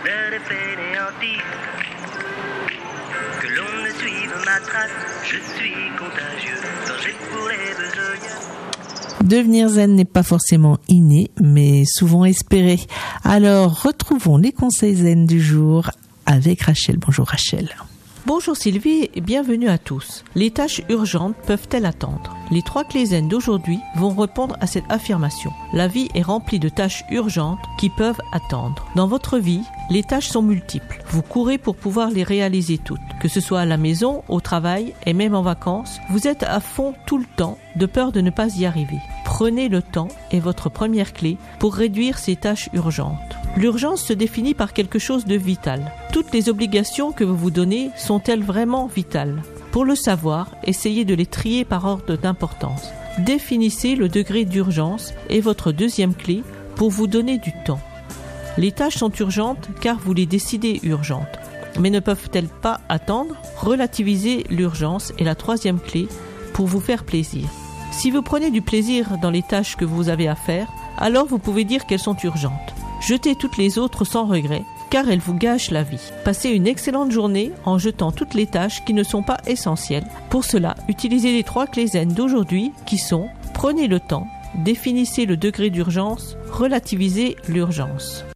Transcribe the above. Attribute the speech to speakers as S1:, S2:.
S1: vers les fainéantis. Que l'on ne suive ma trace, je suis contagieux, danger pour les besogneux.
S2: Devenir zen n'est pas forcément inné, mais souvent espéré. Alors, retrouvons les conseils zen du jour avec Rachel. Bonjour Rachel.
S3: Bonjour Sylvie et bienvenue à tous. Les tâches urgentes peuvent-elles attendre ? Les 3 clés zen d'aujourd'hui vont répondre à cette affirmation. La vie est remplie de tâches urgentes qui peuvent attendre. Dans votre vie, les tâches sont multiples. Vous courez pour pouvoir les réaliser toutes. Que ce soit à la maison, au travail et même en vacances, vous êtes à fond tout le temps de peur de ne pas y arriver. Prenez le temps est votre première clé pour réduire ces tâches urgentes. L'urgence se définit par quelque chose de vital. Toutes les obligations que vous vous donnez sont-elles vraiment vitales ? Pour le savoir, essayez de les trier par ordre d'importance. Définissez le degré d'urgence est votre deuxième clé pour vous donner du temps. Les tâches sont urgentes car vous les décidez urgentes. Mais ne peuvent-elles pas attendre ? Relativisez l'urgence est la troisième clé pour vous faire plaisir. Si vous prenez du plaisir dans les tâches que vous avez à faire, alors vous pouvez dire qu'elles sont urgentes. Jetez toutes les autres sans regret, car elles vous gâchent la vie. Passez une excellente journée en jetant toutes les tâches qui ne sont pas essentielles. Pour cela, utilisez les 3 clés zen d'aujourd'hui qui sont: prenez le temps, définissez le degré d'urgence, relativisez l'urgence.